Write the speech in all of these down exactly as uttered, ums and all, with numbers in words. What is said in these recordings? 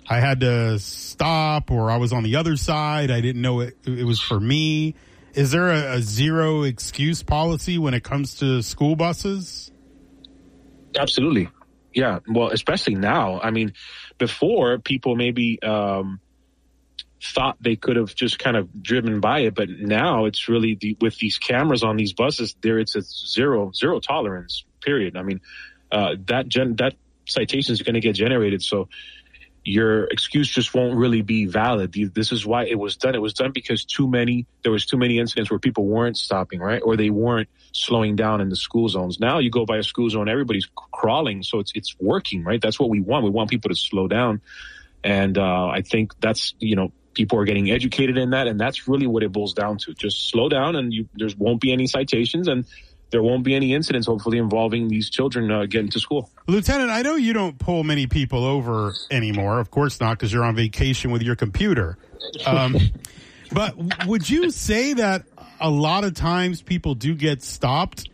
I had to stop, or I was on the other side. I didn't know it, it was for me. Is there a, a zero excuse policy when it comes to school buses? Absolutely. Yeah. Well, especially now. I mean, before people maybe um, thought they could have just kind of driven by it, but now it's really the, with these cameras on these buses, there it's a zero zero tolerance. Period. I mean, uh, that gen- that citation is going to get generated, so your excuse just won't really be valid. This is why it was done. It was done because too many, there was too many incidents where people weren't stopping, right? Or they weren't slowing down in the school zones. Now you go by a school zone, everybody's crawling. So it's, it's working, right? That's what we want. We want people to slow down. And, uh, I think that's, you know, people are getting educated in that. And that's really what it boils down to. Just slow down and you, there won't be any citations, and there won't be any incidents, hopefully, involving these children uh, getting to school. Lieutenant, I know you don't pull many people over anymore. Of course not, because you're on vacation with your computer. Um, but would you say that a lot of times people do get stopped?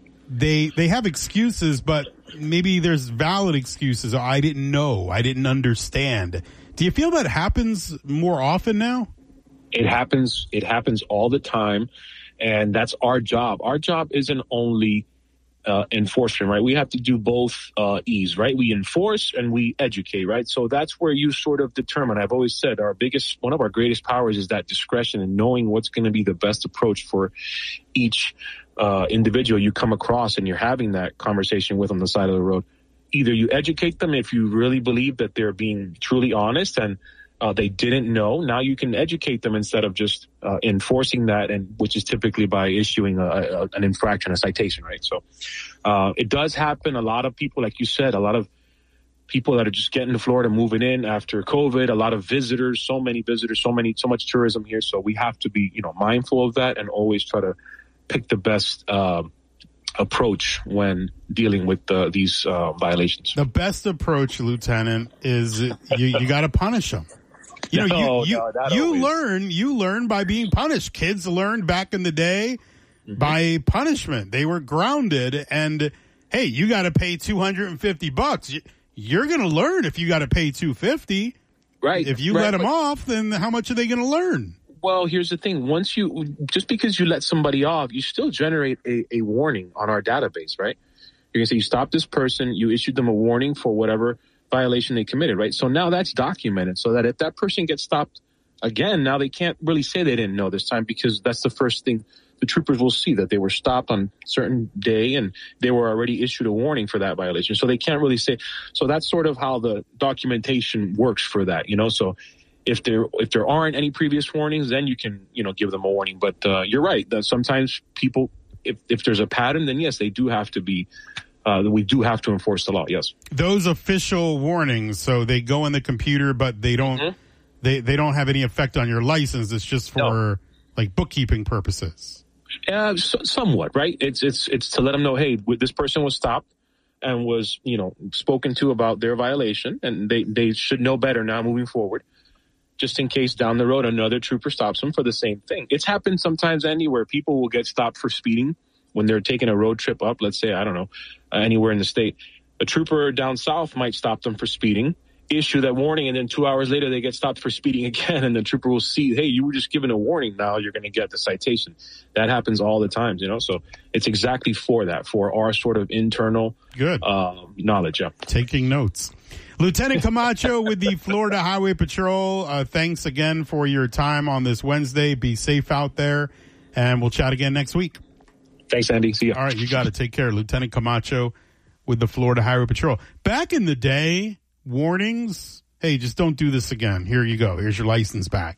They they have excuses, but maybe there's valid excuses. I didn't know. I didn't understand. Do you feel that happens more often now? It happens. It happens all the time. And that's our job. Our job isn't only uh, enforcement, right? We have to do both uh, E's, right? We enforce and we educate, right? So that's where you sort of determine. I've always said our biggest, one of our greatest powers is that discretion and knowing what's going to be the best approach for each uh, individual you come across and you're having that conversation with on the side of the road. Either you educate them if you really believe that they're being truly honest and Uh, they didn't know. Now you can educate them instead of just uh, enforcing that, and which is typically by issuing a, a, an infraction, a citation, right? So uh, it does happen. A lot of people, like you said, a lot of people that are just getting to Florida, moving in after COVID, a lot of visitors, so many visitors, so many, so much tourism here. So we have to be, you know, mindful of that and always try to pick the best uh, approach when dealing with uh, these uh, violations. The best approach, Lieutenant, is you, you got to punish them. You know, no, you you, no, you always. learn you learn by being punished. Kids learned back in the day mm-hmm. by punishment. They were grounded, and hey, you got to pay two hundred fifty bucks. You're going to learn if you got to pay two hundred fifty. Right. If you right, let them but, off, then how much are they going to learn? Well, here's the thing. Once you, just because you let somebody off, you still generate a, a warning on our database, right? You're going to say you stopped this person, you issued them a warning for whatever violation they committed, right? So now that's documented so that if that person gets stopped again, now they can't really say they didn't know this time, because that's the first thing the troopers will see, that they were stopped on a certain day and they were already issued a warning for that violation. So they can't really say. So that's sort of how the documentation works for that, you know? So if there, if there aren't any previous warnings, then you can, you know, give them a warning. But uh, you're right that sometimes people, if, if there's a pattern, then yes, they do have to be Uh, we do have to enforce the law, yes. Those official warnings, so they go in the computer, but they don't mm-hmm. they, they don't have any effect on your license. It's just for no. like bookkeeping purposes. Uh, so, somewhat, right? It's it's it's to let them know, hey, this person was stopped and was, you know, spoken to about their violation, and they they should know better now moving forward. Just in case down the road another trooper stops them for the same thing. It's happened sometimes, Andy, where people will get stopped for speeding when they're taking a road trip up, let's say, I don't know, uh, anywhere in the state. A trooper down south might stop them for speeding, issue that warning, and then two hours later they get stopped for speeding again, and the trooper will see, hey, you were just given a warning, now you're going to get the citation. That happens all the time, you know, so it's exactly for that, for our sort of internal Good. Uh, knowledge. Yeah. Taking notes. Lieutenant Camacho with the Florida Highway Patrol, uh, thanks again for your time on this Wednesday. Be safe out there, and we'll chat again next week. Thanks, Andy. See you. All right, you got to take care. Lieutenant Camacho with the Florida Highway Patrol. Back in the day, warnings, hey, just don't do this again. Here you go. Here's your license back.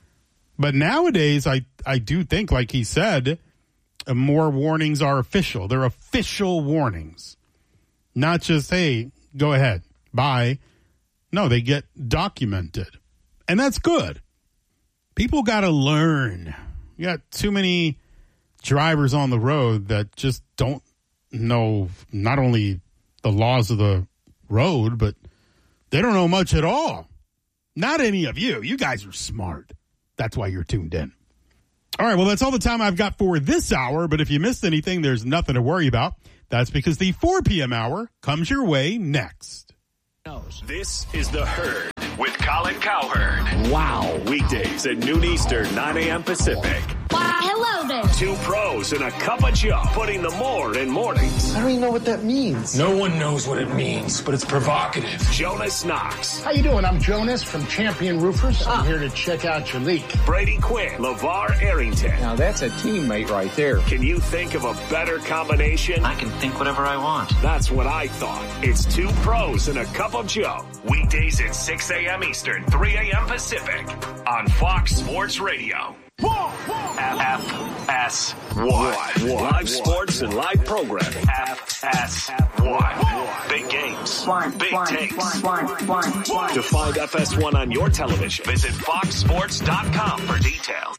But nowadays, I, I do think, like he said, uh, more warnings are official. They're official warnings. Not just, hey, go ahead, bye. No, they get documented. And that's good. People got to learn. You got too many drivers on the road that just don't know not only the laws of the road, but they don't know much at all. Not any of you. You guys are smart. That's why you're tuned in. All right, well, that's all the time I've got for this hour, but if you missed anything, there's nothing to worry about. That's because the four p.m. hour comes your way next. This is The Herd. with Colin Cowherd. Wow. Weekdays at noon Eastern, nine a.m. Pacific. Why, hello there. Two pros and a cup of Joe, putting the more in mornings. I don't even know what that means. No one knows what it means, but it's provocative. Jonas Knox. How you doing? I'm Jonas from Champion Roofers. I'm here to check out your leak. Brady Quinn. LeVar Arrington. Now that's a teammate right there. Can you think of a better combination? I can think whatever I want. That's what I thought. It's two pros and a cup of Joe. Weekdays at six a.m. Eastern, three a.m. Pacific on Fox Sports Radio. F S one. Live sports and live programming. F S one. Big games. Big takes. To find F S one on your television, visit fox sports dot com for details.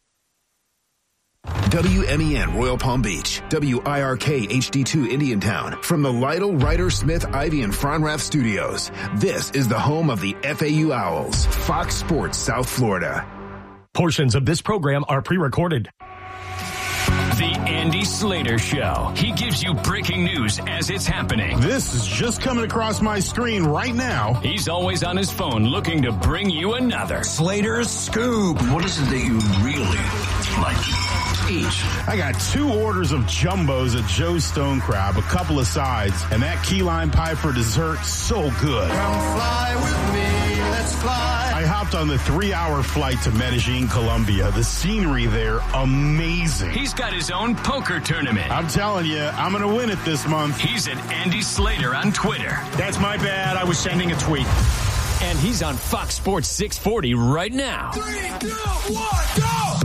W M E N Royal Palm Beach, W I R K H D two Indiantown. From the Lytle, Ryder, Smith, Ivy, and Fronrath studios, this is the home of the F A U Owls, Fox Sports South Florida. Portions of this program are pre-recorded. The Andy Slater Show. He gives you breaking news as it's happening. This is just coming across my screen right now. He's always on his phone looking to bring you another Slater's Scoop. What is it that you really like to eat? I got two orders of jumbos at Joe's Stone Crab, a couple of sides, and that key lime pie for dessert, so good. Come fly with me, let's fly. I hopped on the three-hour flight to Medellin, Colombia. The scenery there, amazing. He's got his own poker tournament. I'm telling you, I'm going to win it this month. He's at Andy Slater on Twitter. That's my bad. I was sending a tweet. And he's on Fox Sports six forty right now. Three, two, one, go!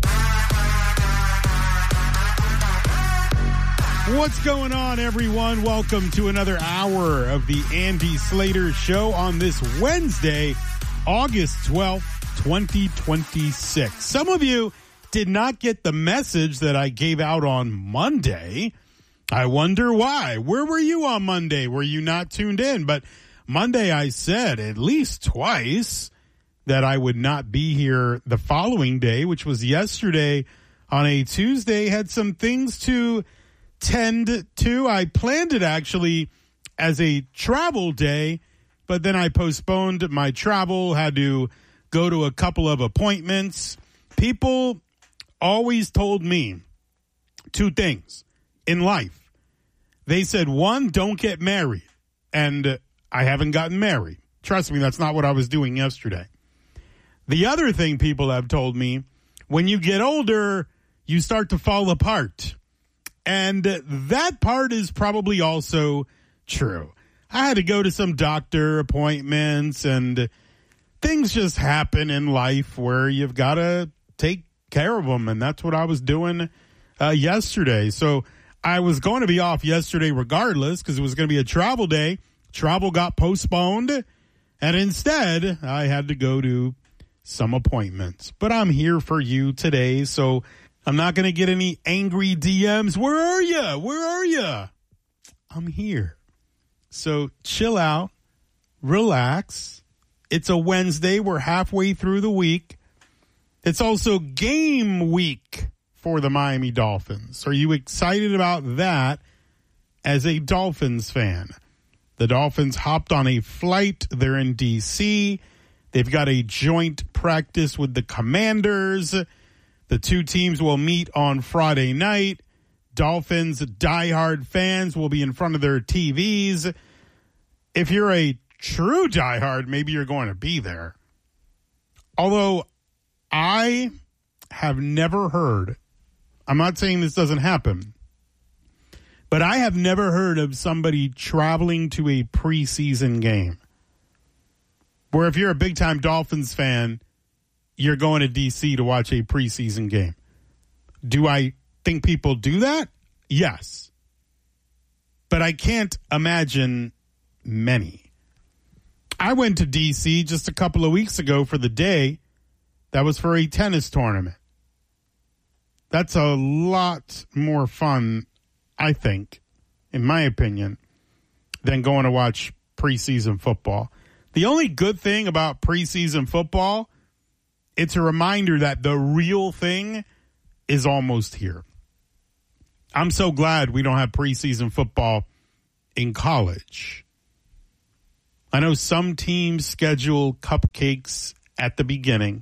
What's going on, everyone? Welcome to another hour of the Andy Slater Show on this Wednesday, August twelfth, twenty twenty-six. Some of you did not get the message that I gave out on Monday. I wonder why. Where were you on Monday? Were you not tuned in? But Monday I said at least twice that I would not be here the following day, which was yesterday on a Tuesday. Had some things to tend to. I planned it actually as a travel day, but then I postponed my travel, had to go to a couple of appointments. People always told me two things in life. They said, one, don't get married. And I haven't gotten married. Trust me, that's not what I was doing yesterday. The other thing people have told me, when you get older, you start to fall apart. And that part is probably also true. I had to go to some doctor appointments, and things just happen in life where you've got to take care of them. And that's what I was doing uh, yesterday. So I was going to be off yesterday regardless because it was going to be a travel day. Travel got postponed, and instead I had to go to some appointments. But I'm here for you today, so I'm not going to get any angry D Ms. Where are you? Where are you? I'm here. So chill out, relax. It's a Wednesday. We're halfway through the week. It's also game week for the Miami Dolphins. Are you excited about that as a Dolphins fan? The Dolphins hopped on a flight. They're in D C. They've got a joint practice with the Commanders. The two teams will meet on Friday night. Dolphins diehard fans will be in front of their T Vs. If you're a true diehard, maybe you're going to be there. Although I have never heard, I'm not saying this doesn't happen, but I have never heard of somebody traveling to a preseason game where if you're a big-time Dolphins fan, you're going to D C to watch a preseason game. Do I think people do that? Yes. But I can't imagine many. I went to D C just a couple of weeks ago for the day. That was for a tennis tournament. That's a lot more fun, I think, in my opinion, than going to watch preseason football. The only good thing about preseason football, it's a reminder that the real thing is almost here. I'm so glad we don't have preseason football in college. I know some teams schedule cupcakes at the beginning.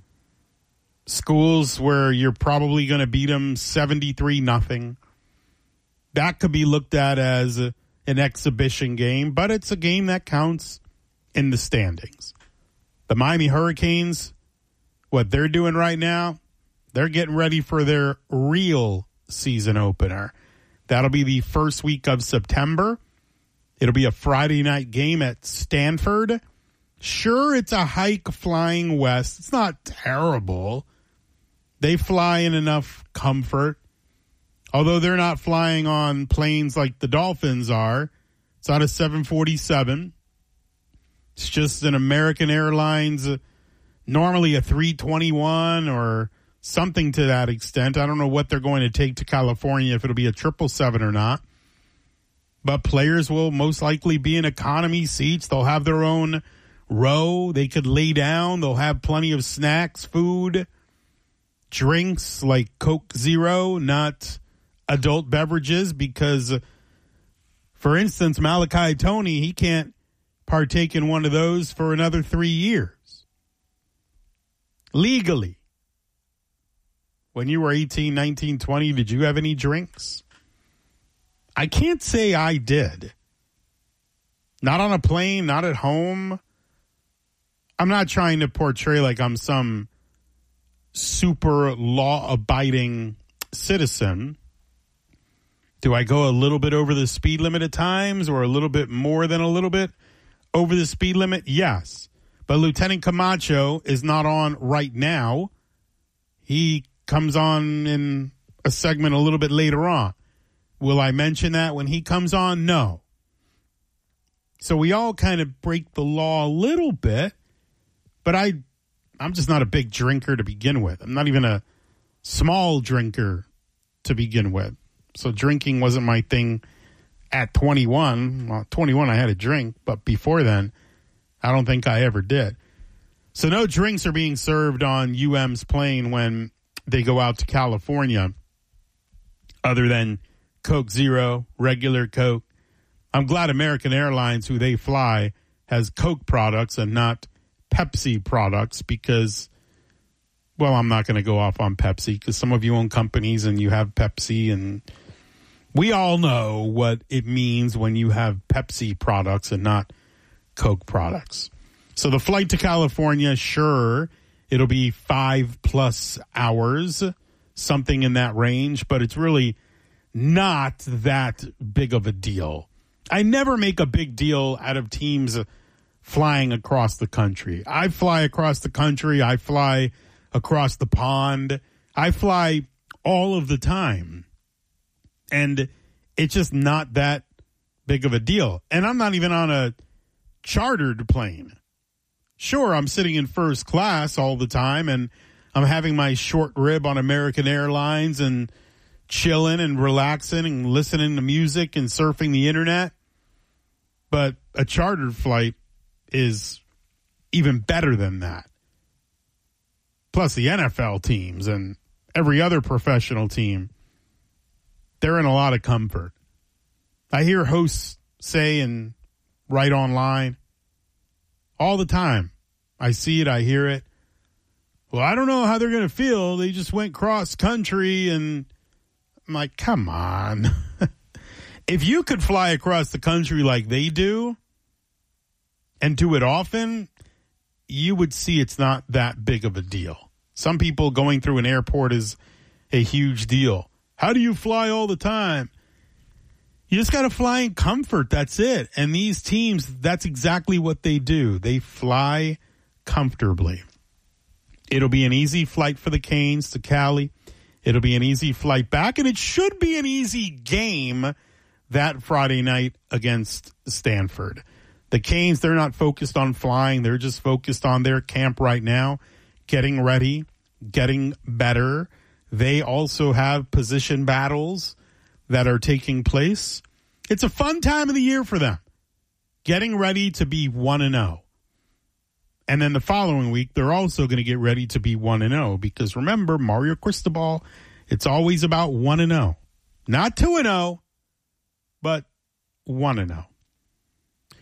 Schools where you're probably going to beat them seventy-three nothing. That could be looked at as a, an exhibition game, but it's a game that counts in the standings. The Miami Hurricanes, what they're doing right now, they're getting ready for their real season opener. That'll be the first week of September. It'll be a Friday night game at Stanford. Sure, it's a hike flying west. It's not terrible. They fly in enough comfort. Although they're not flying on planes like the Dolphins are. It's not a seven forty-seven. It's just an American Airlines, uh, normally a three twenty-one or something to that extent. I don't know what they're going to take to California, if it'll be a triple seven or not. But players will most likely be in economy seats. They'll have their own row. They could lay down. They'll have plenty of snacks, food, drinks like Coke Zero, not adult beverages, because, for instance, Malachi Tony, he can't partake in one of those for another three years. Legally. When you were eighteen, nineteen, twenty, did you have any drinks? I can't say I did. Not on a plane, not at home. I'm not trying to portray like I'm some super law-abiding citizen. Do I go a little bit over the speed limit at times, or a little bit more than a little bit over the speed limit? Yes. But Lieutenant Camacho is not on right now. He comes on in a segment a little bit later on. Will I mention that when he comes on? No. So we all kind of break the law a little bit, but I, I'm just not a big drinker to begin with. I'm not even a small drinker to begin with. So drinking wasn't my thing at twenty-one. Well, twenty-one I had a drink, but before then, I don't think I ever did. So no drinks are being served on U M's plane when they go out to California, other than Coke Zero, regular Coke. I'm glad American Airlines, who they fly, has Coke products and not Pepsi products, because, well, I'm not going to go off on Pepsi because some of you own companies and you have Pepsi, and we all know what it means when you have Pepsi products and not Coke products. So the flight to California, sure, it'll be five plus hours, something in that range, but it's really not that big of a deal. I never make a big deal out of teams flying across the country. I fly across the country. I fly across the pond. I fly all of the time. And it's just not that big of a deal. And I'm not even on a chartered plane. Sure, I'm sitting in first class all the time, and I'm having my short rib on American Airlines and chilling and relaxing and listening to music and surfing the internet. But a chartered flight is even better than that. Plus the N F L teams and every other professional team, they're in a lot of comfort. I hear hosts say and write online all the time. I see it, I hear it. Well, I don't know how they're going to feel. They just went cross country, and I'm like, come on. If you could fly across the country like they do and do it often, you would see it's not that big of a deal. Some people going through an airport is a huge deal. How do you fly all the time? You just got to fly in comfort. That's it. And these teams, that's exactly what they do. They fly comfortably. It'll be an easy flight for the Canes to Cali. It'll be an easy flight back, and it should be an easy game that Friday night against Stanford. The Canes, they're not focused on flying. They're just focused on their camp right now, getting ready, getting better. They also have position battles that are taking place. It's a fun time of the year for them, getting ready to be one and oh. And then the following week, they're also going to get ready to be one and oh, because remember, Mario Cristobal, it's always about one and oh. Not two and oh, but one and oh.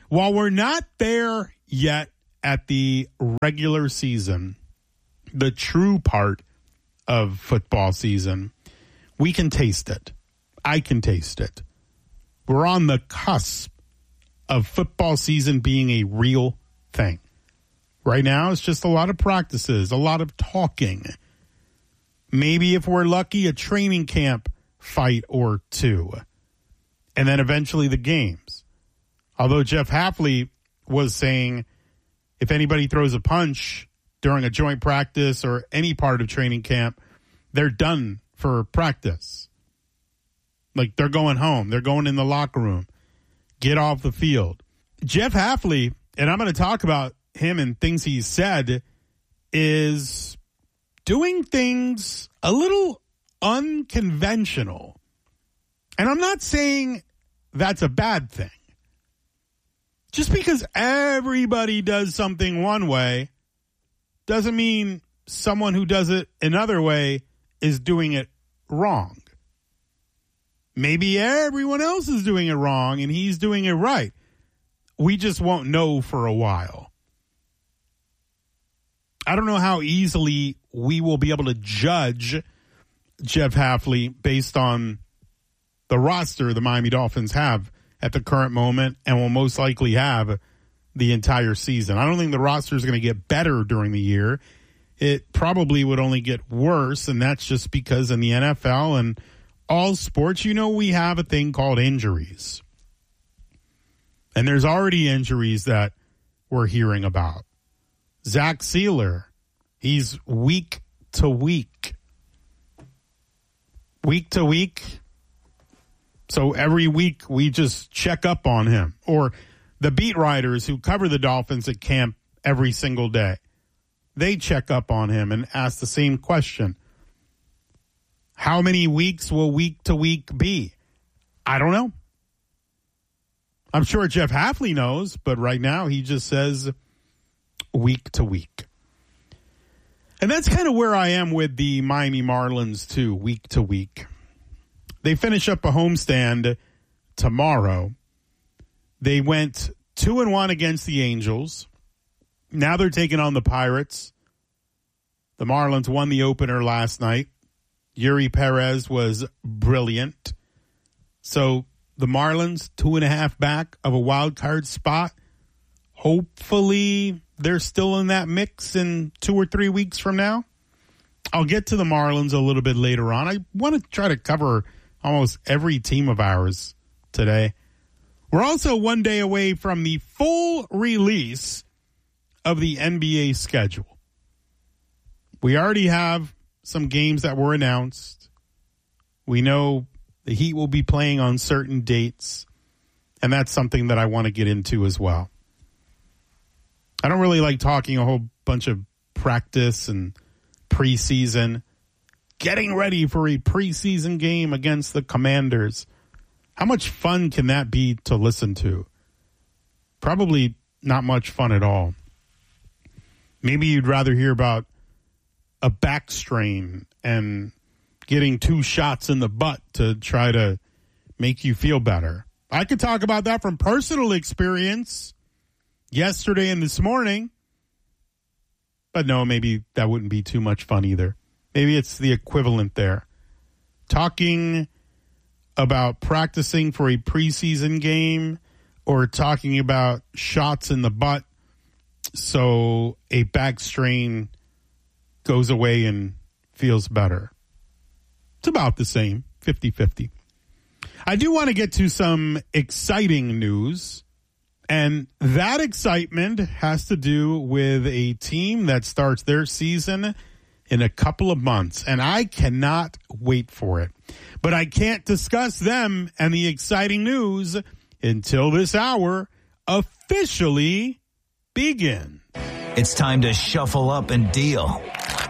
While we're not there yet at the regular season, the true part of football season, we can taste it. I can taste it. We're on the cusp of football season being a real thing. Right now, it's just a lot of practices, a lot of talking. Maybe if we're lucky, a training camp fight or two. And then eventually the games. Although Jeff Hafley was saying if anybody throws a punch during a joint practice or any part of training camp, they're done for practice. Like they're going home. They're going in the locker room. Get off the field. Jeff Hafley, and I'm going to talk about him and things he's said, is doing things a little unconventional. And I'm not saying that's a bad thing. Just because everybody does something one way doesn't mean someone who does it another way is doing it wrong. Maybe everyone else is doing it wrong and he's doing it right. We just won't know for a while. I don't know how easily we will be able to judge Jeff Hafley based on the roster the Miami Dolphins have at the current moment and will most likely have the entire season. I don't think the roster is going to get better during the year. It probably would only get worse, and that's just because in the N F L and all sports, you know, we have a thing called injuries. And there's already injuries that we're hearing about. Zach Sealer, he's week to week. Week to week. So every week we just check up on him. Or the beat writers who cover the Dolphins at camp every single day, they check up on him and ask the same question. How many weeks will week to week be? I don't know. I'm sure Jeff Hafley knows, but right now he just says week to week. And that's kind of where I am with the Miami Marlins too, week to week. They finish up a homestand tomorrow. They went two and one against the Angels. Now they're taking on the Pirates. The Marlins won the opener last night. Yuri Perez was brilliant. So the Marlins, two and a half back of a wild card spot. Hopefully they're still in that mix in two or three weeks from now. I'll get to the Marlins a little bit later on. I want to try to cover almost every team of ours today. We're also one day away from the full release of the N B A schedule. We already have some games that were announced. We know the Heat will be playing on certain dates, and that's something that I want to get into as well. I don't really like talking a whole bunch of practice and preseason. Getting ready for a preseason game against the Commanders. How much fun can that be to listen to? Probably not much fun at all. Maybe you'd rather hear about a back strain and getting two shots in the butt to try to make you feel better. I could talk about that from personal experience yesterday and this morning. But no, maybe that wouldn't be too much fun either. Maybe it's the equivalent there. Talking about practicing for a preseason game or talking about shots in the butt so a back strain goes away and feels better. It's about the same, fifty-fifty. I do want to get to some exciting news, and that excitement has to do with a team that starts their season in a couple of months, and I cannot wait for it. But I can't discuss them and the exciting news until this hour officially begins. It's time to shuffle up and deal.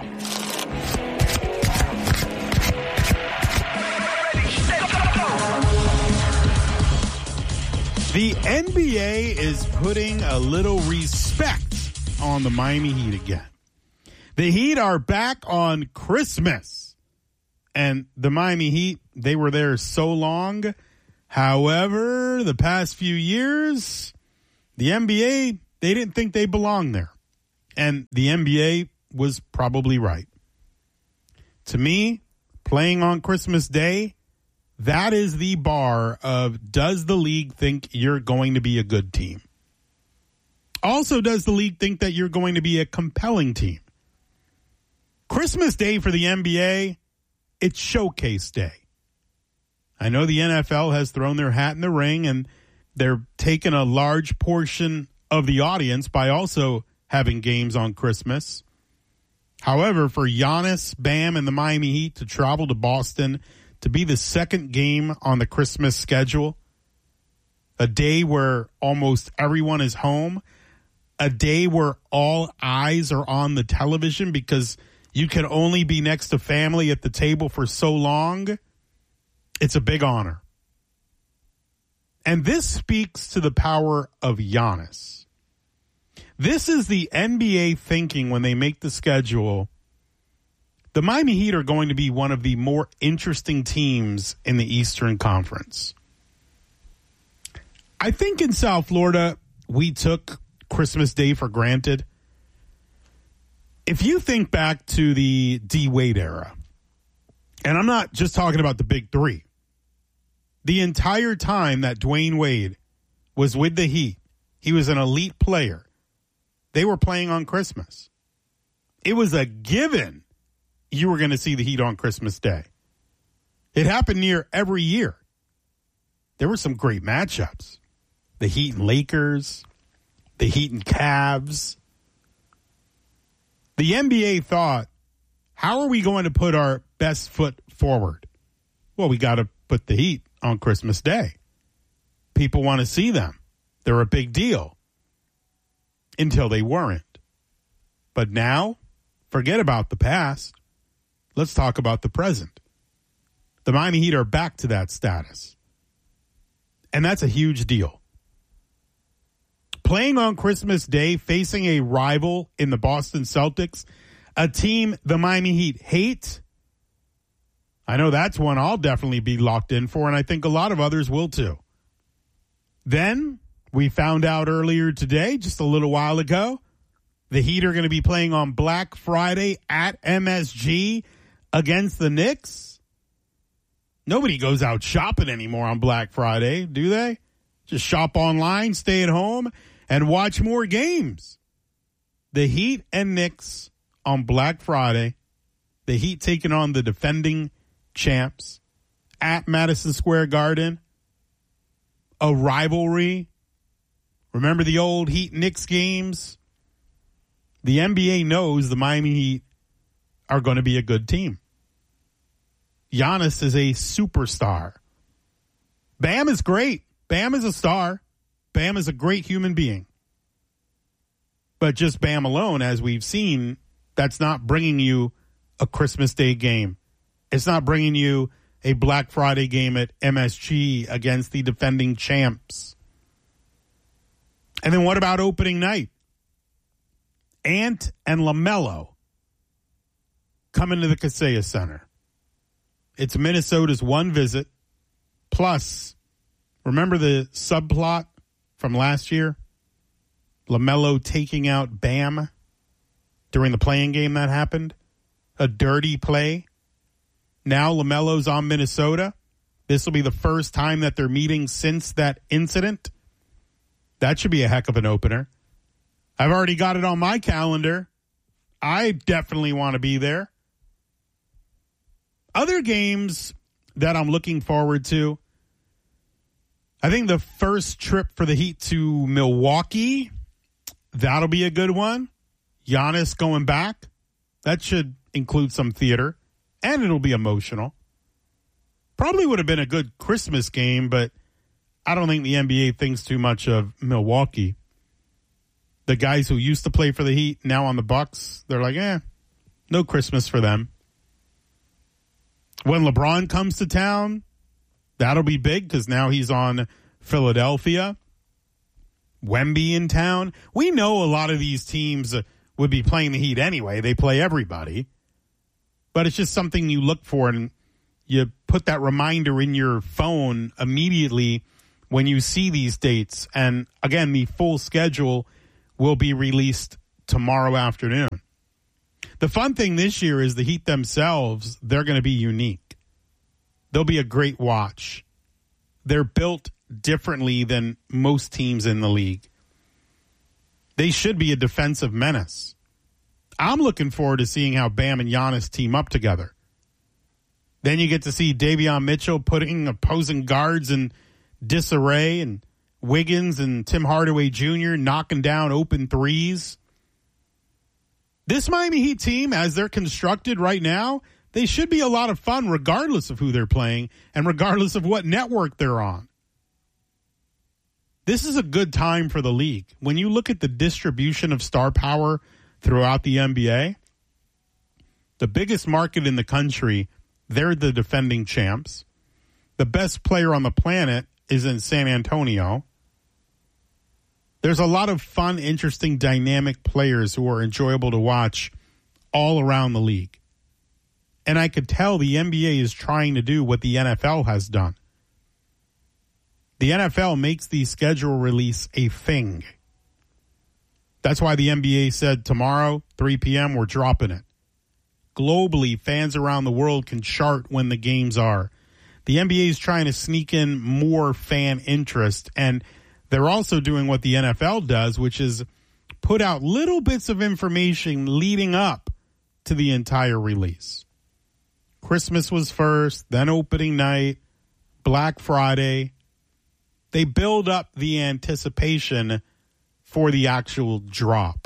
The N B A is putting a little respect on the Miami Heat again. The Heat are back on Christmas. And the Miami Heat, they were there so long. However, the past few years, The N B A, they didn't think they belonged there. And the N B A was probably right. To me, playing on Christmas Day, that is the bar of, does the league think you're going to be a good team? Also, does the league think that you're going to be a compelling team? Christmas Day for the N B A, it's showcase day. I know the N F L has thrown their hat in the ring, and they're taking a large portion of the audience by also having games on Christmas. However, for Giannis, Bam, and the Miami Heat to travel to Boston to be the second game on the Christmas schedule, a day where almost everyone is home, a day where all eyes are on the television because you can only be next to family at the table for so long, it's a big honor. And this speaks to the power of Giannis. This is the N B A thinking when they make the schedule. The Miami Heat are going to be one of the more interesting teams in the Eastern Conference. I think in South Florida, we took Christmas Day for granted. If you think back to the D-Wade era, and I'm not just talking about the big three, the entire time that Dwayne Wade was with the Heat, he was an elite player. They were playing on Christmas. It was a given you were going to see the Heat on Christmas Day. It happened near every year. There were some great matchups. The Heat and Lakers, the Heat and Cavs. The N B A thought, how are we going to put our best foot forward? Well, we got to put the Heat on Christmas Day. People want to see them. They're a big deal. Until they weren't. But now, forget about the past. Let's talk about the present. The Miami Heat are back to that status. And that's a huge deal. Playing on Christmas Day, facing a rival in the Boston Celtics, a team the Miami Heat hate, I know that's one I'll definitely be locked in for, and I think a lot of others will too. Then, we found out earlier today, just a little while ago, the Heat are going to be playing on Black Friday at M S G against the Knicks. Nobody goes out shopping anymore on Black Friday, do they? Just shop online, stay at home, and watch more games. The Heat and Knicks on Black Friday. The Heat taking on the defending champs at Madison Square Garden. A rivalry. Remember the old Heat-Knicks games? The N B A knows the Miami Heat are going to be a good team. Giannis is a superstar. Bam is great. Bam is a star. Bam is a great human being. But just Bam alone, as we've seen, that's not bringing you a Christmas Day game. It's not bringing you a Black Friday game at M S G against the defending champs. And then what about opening night? Ant and LaMelo coming to the Kaseya Center. It's Minnesota's one visit. Plus, remember the subplot from last year? LaMelo taking out Bam during the playing game that happened? A dirty play. Now LaMelo's on Minnesota. This will be the first time that they're meeting since that incident. That should be a heck of an opener. I've already got it on my calendar. I definitely want to be there. Other games that I'm looking forward to. I think the first trip for the Heat to Milwaukee, that'll be a good one. Giannis going back. That should include some theater. And it'll be emotional. Probably would have been a good Christmas game, but I don't think the N B A thinks too much of Milwaukee. The guys who used to play for the Heat, now on the Bucks, they're like, eh, no Christmas for them. When LeBron comes to town, that'll be big because now he's on Philadelphia. Wemby in town. We know a lot of these teams would be playing the Heat anyway. They play everybody. But it's just something you look for, and you put that reminder in your phone immediately when you see these dates. And again, the full schedule will be released tomorrow afternoon. The fun thing this year is the Heat themselves, they're going to be unique. They'll be a great watch. They're built differently than most teams in the league. They should be a defensive menace. I'm looking forward to seeing how Bam and Giannis team up together. Then you get to see Davion Mitchell putting opposing guards in disarray, and Wiggins and Tim Hardaway Junior knocking down open threes. This Miami Heat team, as they're constructed right now, they should be a lot of fun regardless of who they're playing and regardless of what network they're on. This is a good time for the league. When you look at the distribution of star power throughout the N B A, the biggest market in the country, they're the defending champs. The best player on the planet is in San Antonio. There's a lot of fun, interesting, dynamic players who are enjoyable to watch all around the league. And I could tell the N B A is trying to do what the N F L has done. The N F L makes the schedule release a thing. That's why the N B A said tomorrow, three p.m., we're dropping it. Globally, fans around the world can chart when the games are. The N B A is trying to sneak in more fan interest, and they're also doing what the N F L does, which is put out little bits of information leading up to the entire release. Christmas was first, then opening night, Black Friday. They build up the anticipation for the actual drop.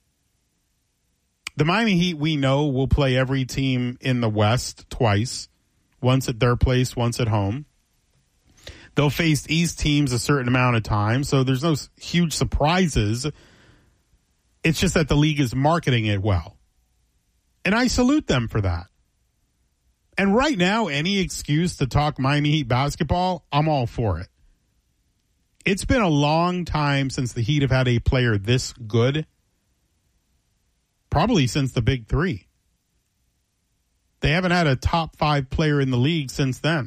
The Miami Heat, we know, will play every team in the West twice, once at their place, once at home. They'll face East teams a certain amount of time, so there's no huge surprises. It's just that the league is marketing it well. And I salute them for that. And right now, any excuse to talk Miami Heat basketball, I'm all for it. It's been a long time since the Heat have had a player this good. Probably since the Big Three. They haven't had a top five player in the league since then.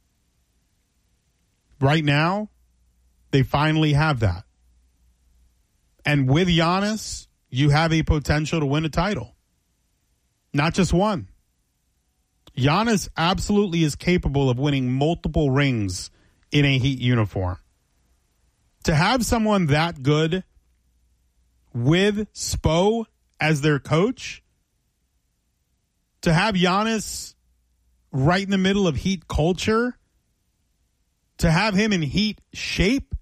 Right now, they finally have that. And with Giannis, you have a potential to win a title. Not just one. Giannis absolutely is capable of winning multiple rings in a Heat uniform. To have someone that good with Spo as their coach, to have Giannis right in the middle of Heat culture, to have him in Heat shape,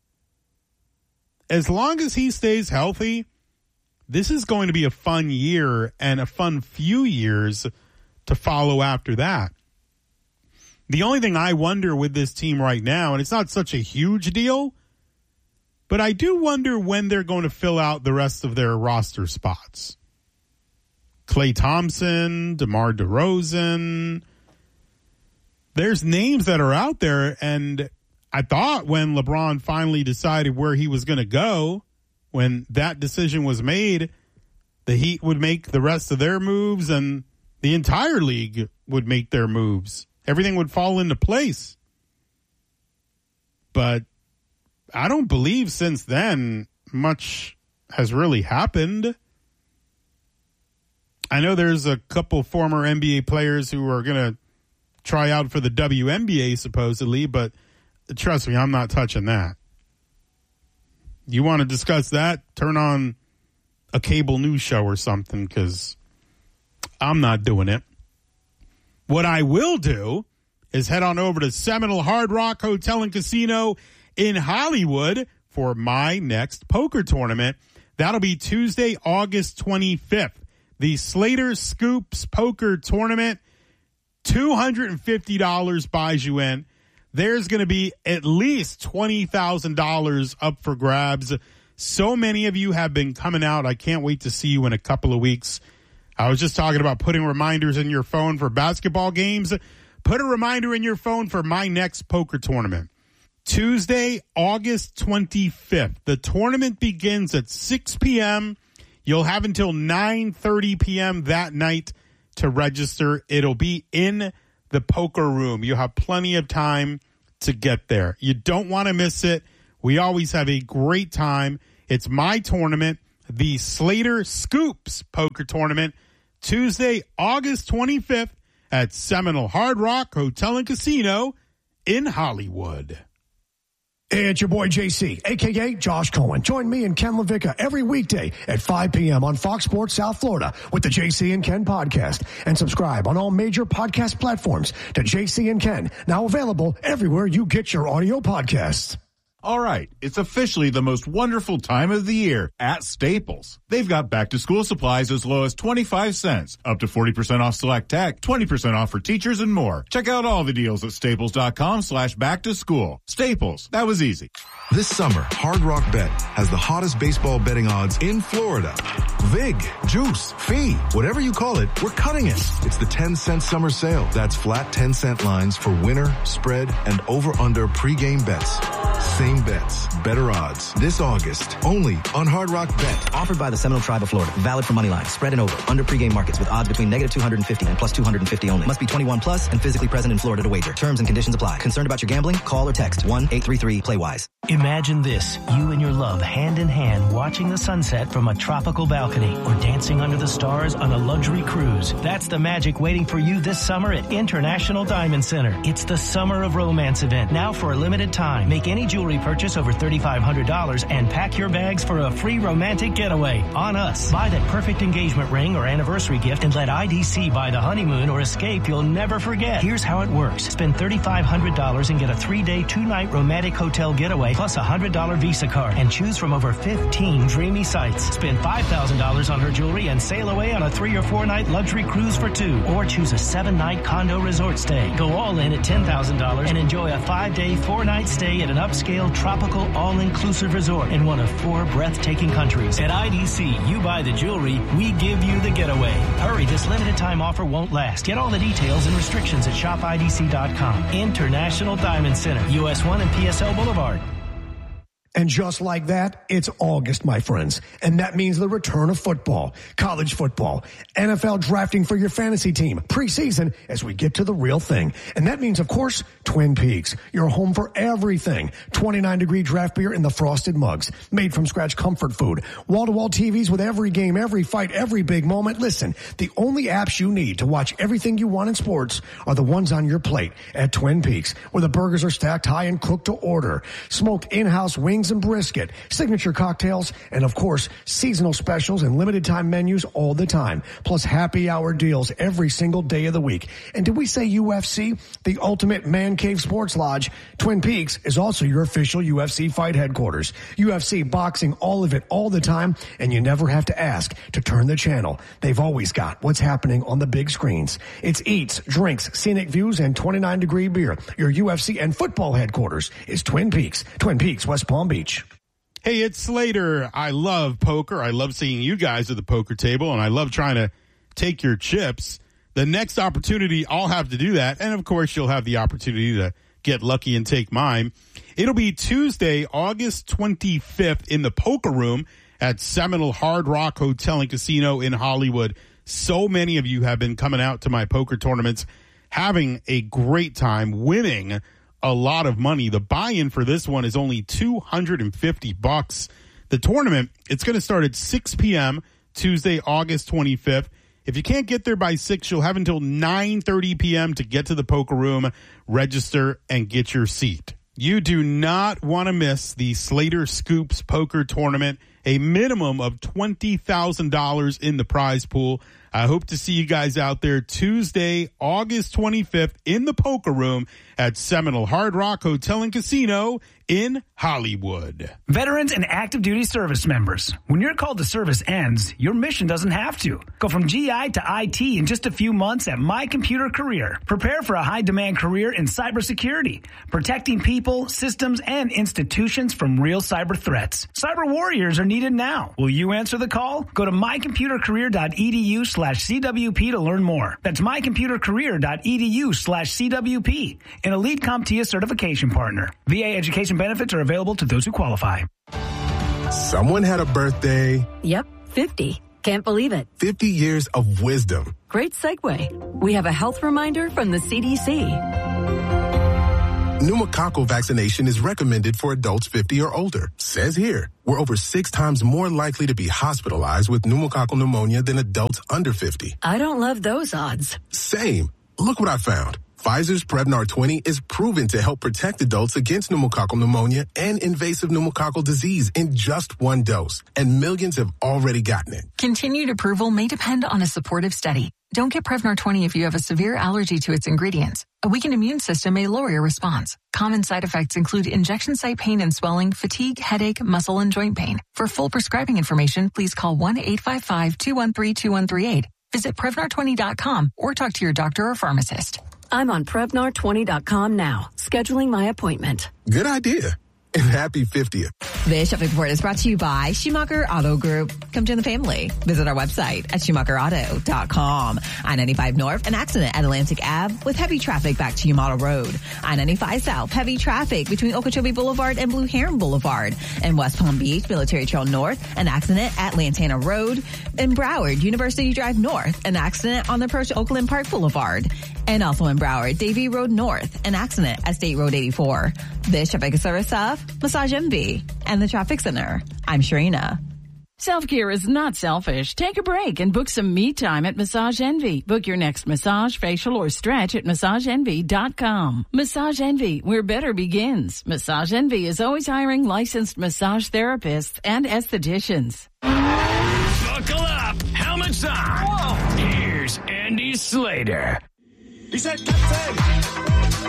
as long as he stays healthy, this is going to be a fun year and a fun few years to follow after that. The only thing I wonder with this team right now, and it's not such a huge deal, but I do wonder when they're going to fill out the rest of their roster spots. Klay Thompson, DeMar DeRozan. There's names that are out there, and I thought when LeBron finally decided where he was going to go, when that decision was made, the Heat would make the rest of their moves and the entire league would make their moves. Everything would fall into place. But I don't believe since then much has really happened. I know there's a couple former N B A players who are going to try out for the W N B A supposedly, but trust me, I'm not touching that. You want to discuss that? Turn on a cable news show or something, because I'm not doing it. What I will do is head on over to Seminole Hard Rock Hotel and Casino in Hollywood for my next poker tournament. That'll be Tuesday, August twenty-fifth. The Slater Scoops Poker Tournament. two hundred fifty dollars buys you in. There's going to be at least twenty thousand dollars up for grabs. So many of you have been coming out. I can't wait to see you in a couple of weeks. I was just talking about putting reminders in your phone for basketball games. Put a reminder in your phone for my next poker tournament. Tuesday, August twenty-fifth. The tournament begins at six p.m. You'll have until nine thirty p.m. that night to register. It'll be in the poker room. You'll have plenty of time to get there. You don't want to miss it. We always have a great time. It's my tournament, the Slater Scoops Poker Tournament, Tuesday, August twenty-fifth at Seminole Hard Rock Hotel and Casino in Hollywood. It's your boy J C, a k a. Josh Cohen. Join me and Ken LaVicka every weekday at five p.m. on Fox Sports South Florida with the J C and Ken podcast. And subscribe on all major podcast platforms to J C and Ken, now available everywhere you get your audio podcasts. All right, it's officially the most wonderful time of the year at Staples. They've got back-to-school supplies as low as twenty-five cents, up to forty percent off select tech, twenty percent off for teachers, and more. Check out all the deals at staples.com slash back-to-school. Staples, that was easy. This summer, Hard Rock Bet has the hottest baseball betting odds in Florida. Vig, juice, fee, whatever you call it, we're cutting it. It's the ten cent summer sale. That's flat ten cent lines for winner, spread, and over-under pregame bets. Same bets, better odds. This August, only on Hard Rock Bet. Offered by the Seminole Tribe of Florida. Valid for moneyline, spread and over. Under pregame markets with odds between negative two hundred fifty and plus two hundred fifty only. Must be twenty-one plus and physically present in Florida to wager. Terms and conditions apply. Concerned about your gambling? Call or text one eight three three play wise. Imagine this. You and your love hand in hand watching the sunset from a tropical balcony or dancing under the stars on a luxury cruise. That's the magic waiting for you this summer at International Diamond Center. It's the Summer of Romance event. Now for a limited time. Make any jewelry purchase over thirty-five hundred dollars and pack your bags for a free romantic getaway on us. Buy that perfect engagement ring or anniversary gift and let I D C buy the honeymoon or escape you'll never forget. Here's how it works. Spend thirty-five hundred dollars and get a three-day, two-night romantic hotel getaway plus a one hundred dollars Visa card and choose from over fifteen dreamy sites. Spend five thousand dollars on her jewelry and sail away on a three or four-night luxury cruise for two. Or choose a seven-night condo resort stay. Go all in at ten thousand dollars and enjoy a five-day, four-night stay at an upscale, tropical, all-inclusive resort in one of four breathtaking countries. At I D C, you buy the jewelry, we give you the getaway. Hurry, this limited time offer won't last. Get all the details and restrictions at shop I D C dot com. International Diamond Center, U S one and P S L Boulevard. And just like that, it's August, my friends. And that means the return of football, college football, N F L drafting for your fantasy team, preseason as we get to the real thing. And that means, of course, Twin Peaks, your home for everything. twenty-nine degree draft beer in the frosted mugs, made from scratch comfort food, wall-to-wall T Vs with every game, every fight, every big moment. Listen, the only apps you need to watch everything you want in sports are the ones on your plate at Twin Peaks, where the burgers are stacked high and cooked to order. Smoked in-house wings and brisket, signature cocktails, and of course, seasonal specials and limited time menus all the time. Plus happy hour deals every single day of the week. And did we say U F C? The ultimate man cave sports lodge. Twin Peaks is also your official U F C fight headquarters. U F C, boxing, all of it, all the time. And you never have to ask to turn the channel. They've always got what's happening on the big screens. It's eats, drinks, scenic views, and twenty-nine degree beer. Your U F C and football headquarters is Twin Peaks. Twin Peaks, West Palm Beach. Hey, it's Slater. I love poker. I love seeing you guys at the poker table, and I love trying to take your chips. The next opportunity, I'll have to do that. And, of course, you'll have the opportunity to get lucky and take mine. It'll be Tuesday, August twenty-fifth in the Poker Room at Seminole Hard Rock Hotel and Casino in Hollywood. So many of you have been coming out to my poker tournaments, having a great time, winning a lot of money. The buy-in for this one is only two hundred fifty bucks. The tournament, it's going to start at six p.m. Tuesday, August twenty-fifth. If you can't get there by six, you'll have until nine thirty p.m. to get to the poker room, register, and get your seat. You do not want to miss the Slater Scoops Poker Tournament, a minimum of twenty thousand dollars in the prize pool. I hope to see you guys out there Tuesday, August twenty-fifth in the Poker Room at Seminole Hard Rock Hotel and Casino in Hollywood. Veterans and active duty service members, when your call to service ends, your mission doesn't have to. Go from G I to I T in just a few months at My Computer Career. Prepare for a high-demand career in cybersecurity, protecting people, systems, and institutions from real cyber threats. Cyber warriors are needed now. Will you answer the call? Go to mycomputercareer.edu slash CWP to learn more. That's mycomputercareer.edu slash CWP. An Elite CompTIA certification partner. V A education benefits are available to those who qualify. Someone had a birthday. Yep, fifty. Can't believe it. fifty years of wisdom. Great segue. We have a health reminder from the C D C. Pneumococcal vaccination is recommended for adults fifty or older. Says here, we're over six times more likely to be hospitalized with pneumococcal pneumonia than adults under fifty. I don't love those odds. Same. Look what I found. Pfizer's Prevnar twenty is proven to help protect adults against pneumococcal pneumonia and invasive pneumococcal disease in just one dose. And millions have already gotten it. Continued approval may depend on a supportive study. Don't get Prevnar twenty if you have a severe allergy to its ingredients. A weakened immune system may lower your response. Common side effects include injection site pain and swelling, fatigue, headache, muscle, and joint pain. For full prescribing information, please call one eight five five, two one three, two one three eight. Visit Prevnar twenty dot com or talk to your doctor or pharmacist. I'm on Prevnar twenty dot com now, scheduling my appointment. Good idea. And happy fiftieth. This Traffic Report is brought to you by Schumacher Auto Group. Come join the family. Visit our website at schumacher auto dot com. I ninety-five North, an accident at Atlantic Ave with heavy traffic back to Yamato Road. I ninety-five South, heavy traffic between Okeechobee Boulevard and Blue Heron Boulevard. In West Palm Beach, Military Trail North, an accident at Lantana Road. In Broward, University Drive North, an accident on the approach to Oakland Park Boulevard. And also in Broward, Davie Road North, an accident at State Road eighty-four. This traffic is service of Massage Envy and the Traffic Center. I'm Sharina. Self-care is not selfish. Take a break and book some me time at Massage Envy. Book your next massage, facial, or stretch at massage envy dot com. Massage Envy, where better begins. Massage Envy is always hiring licensed massage therapists and estheticians. Buckle up. Helmets on. Whoa. Here's Andy Slater. He said, Captain.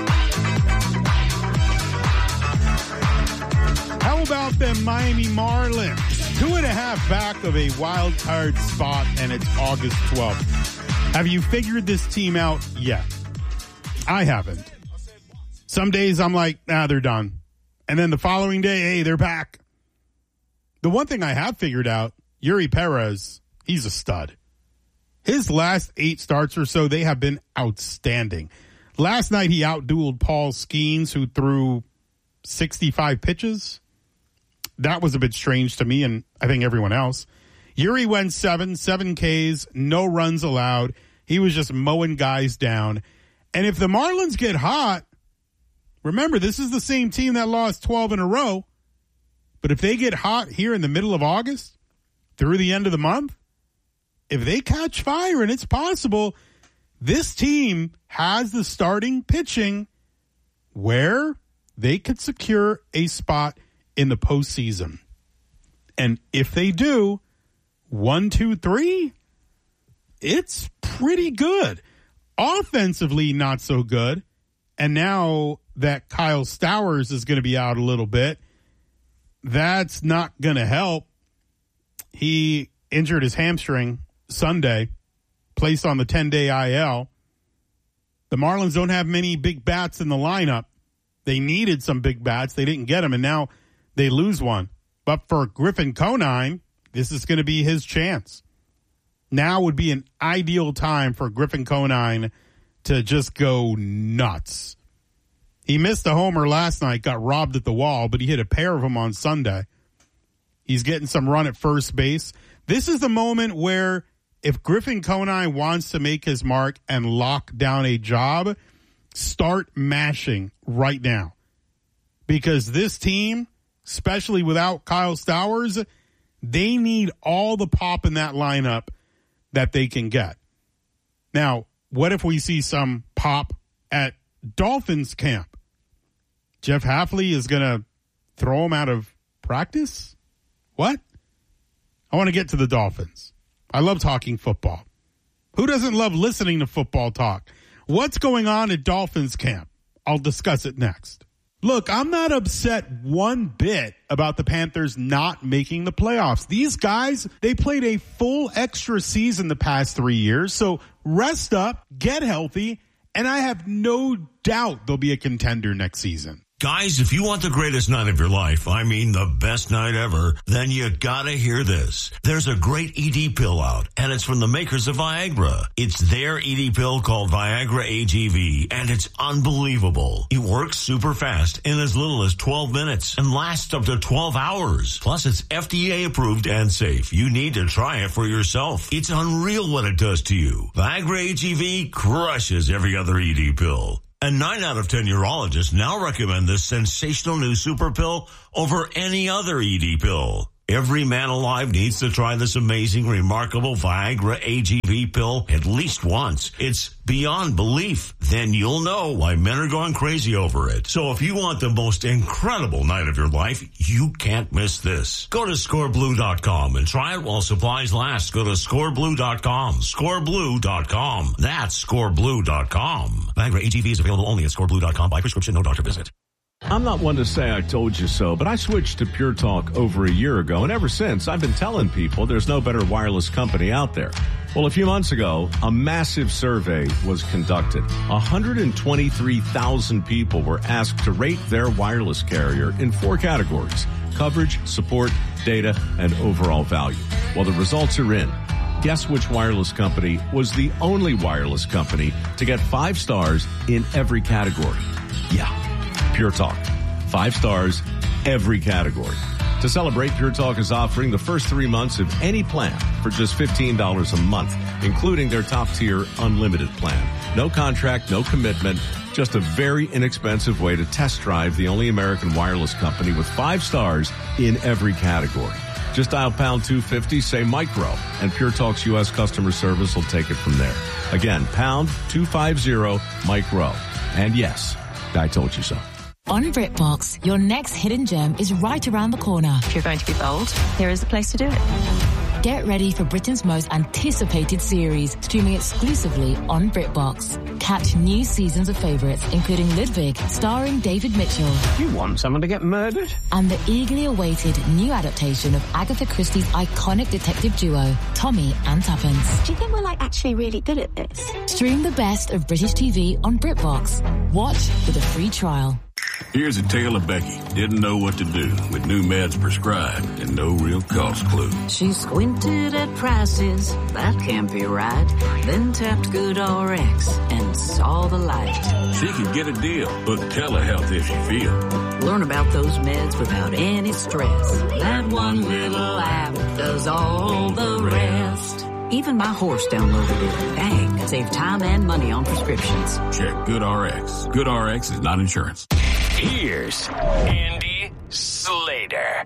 How about them Miami Marlins? Two and a half back of a wild card spot, and it's August twelfth. Have you figured this team out yet? I haven't. Some days I'm like, nah, they're done. And then the following day, hey, they're back. The one thing I have figured out, Yuri Perez, he's a stud. His last eight starts or so, they have been outstanding. Last night, he outdueled Paul Skeens, who threw sixty-five pitches. That was a bit strange to me and I think everyone else. Yuri went seven, seven Ks, no runs allowed. He was just mowing guys down. And if the Marlins get hot, remember, this is the same team that lost twelve in a row. But if they get hot here in the middle of August, through the end of the month, if they catch fire, and it's possible, this team has the starting pitching where they could secure a spot in the postseason. And if they do, one, two, three, it's pretty good. Offensively, not so good. And now that Kyle Stowers is going to be out a little bit, that's not going to help. He injured his hamstring Sunday, placed on the ten-day I L. The Marlins don't have many big bats in the lineup. They needed some big bats. They didn't get them, and now they lose one. But for Griffin Conine, this is going to be his chance. Now would be an ideal time for Griffin Conine to just go nuts. He missed a homer last night, got robbed at the wall, but he hit a pair of them on Sunday. He's getting some run at first base. This is the moment where if Griffin Conine wants to make his mark and lock down a job, start mashing right now. Because this team, especially without Kyle Stowers, they need all the pop in that lineup that they can get. Now, what if we see some pop at Dolphins camp? Jeff Hafley is going to throw him out of practice? What? I want to get to the Dolphins. I love talking football. Who doesn't love listening to football talk? What's going on at Dolphins camp? I'll discuss it next. Look, I'm not upset one bit about the Panthers not making the playoffs. These guys, they played a full extra season the past three years. So rest up, get healthy, and I have no doubt they'll be a contender next season. Guys, if you want the greatest night of your life, I mean the best night ever, then you gotta hear this. There's a great E D pill out, and it's from the makers of Viagra. It's their E D pill called Viagra A G V, and it's unbelievable. It works super fast in as little as twelve minutes and lasts up to twelve hours. Plus, it's F D A approved and safe. You need to try it for yourself. It's unreal what it does to you. Viagra A G V crushes every other E D pill. And nine out of ten urologists now recommend this sensational new super pill over any other E D pill. Every man alive needs to try this amazing, remarkable Viagra A G V pill at least once. It's beyond belief. Then you'll know why men are going crazy over it. So if you want the most incredible night of your life, you can't miss this. Go to score blue dot com and try it while supplies last. Go to score blue dot com. score blue dot com. That's score blue dot com. Viagra A G V is available only at score blue dot com by prescription, no doctor visit. I'm not one to say I told you so, but I switched to Pure Talk over a year ago, and ever since, I've been telling people there's no better wireless company out there. Well, a few months ago, a massive survey was conducted. one hundred twenty-three thousand people were asked to rate their wireless carrier in four categories: coverage, support, data, and overall value. Well, the results are in. Guess which wireless company was the only wireless company to get five stars in every category? Yeah. Pure Talk. Five stars, every category. To celebrate, Pure Talk is offering the first three months of any plan for just fifteen dollars a month, including their top-tier unlimited plan. No contract, no commitment, just a very inexpensive way to test drive the only American wireless company with five stars in every category. Just dial pound two fifty, say micro, and Pure Talk's U S customer service will take it from there. Again, pound two fifty, micro. And yes, I told you so. On BritBox, your next hidden gem is right around the corner. If you're going to be bold, here is the place to do it. Get ready for Britain's most anticipated series, streaming exclusively on BritBox. Catch new seasons of favourites, including Ludwig, starring David Mitchell. You want someone to get murdered? And the eagerly awaited new adaptation of Agatha Christie's iconic detective duo, Tommy and Tuppence. Do you think we're, like, actually really good at this? Stream the best of British T V on BritBox. Watch with a free trial. Here's a tale of Becky. Didn't know what to do with new meds prescribed and no real cost clue. She squinted at prices, that can't be right. Then tapped GoodRx and saw the light. She could get a deal. Book telehealth if you feel. Learn about those meds without any stress. That one little app does all the rest. Even my horse downloaded it. Dang, save time and money on prescriptions. Check GoodRx. GoodRx is not insurance. Here's Andy Slater.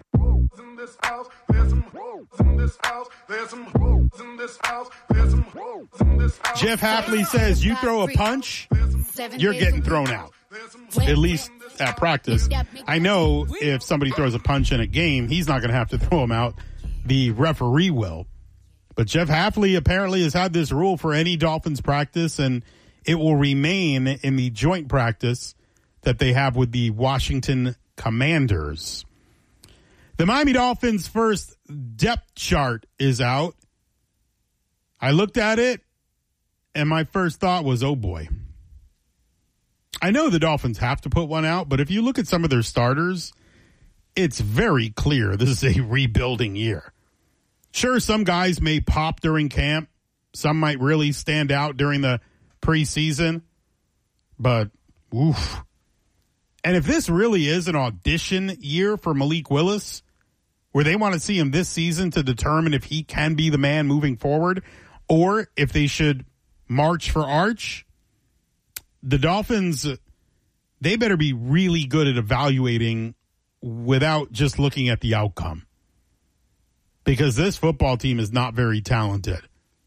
Jeff Hafley says you throw a punch, you're getting thrown out. At least at practice. I know if somebody throws a punch in a game, he's not going to have to throw him out. The referee will. But Jeff Hafley apparently has had this rule for any Dolphins practice, and it will remain in the joint practice that they have with the Washington Commanders. The Miami Dolphins' first depth chart is out. I looked at it, and my first thought was, oh boy. I know the Dolphins have to put one out, but if you look at some of their starters, it's very clear this is a rebuilding year. Sure, some guys may pop during camp. Some might really stand out during the preseason. But, oof. And if this really is an audition year for Malik Willis, where they want to see him this season to determine if he can be the man moving forward, or if they should march for Arch, the Dolphins, they better be really good at evaluating without just looking at the outcome. Because this football team is not very talented.